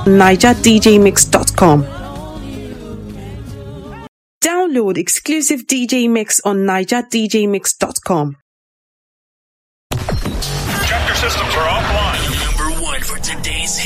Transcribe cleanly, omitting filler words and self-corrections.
NigerDJMix.com. Download exclusive DJ Mix on NigerDJMix.com. Check your systems are offline. Number one for today's